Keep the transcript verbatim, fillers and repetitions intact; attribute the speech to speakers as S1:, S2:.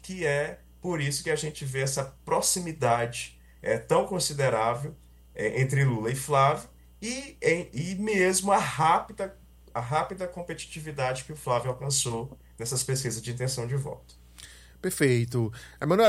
S1: que é por isso que a gente vê essa proximidade é, tão considerável é, entre Lula e Flávio e, em- e mesmo a rápida, a rápida competitividade que o Flávio alcançou nessas pesquisas de intenção de voto.
S2: Perfeito. Emanuel,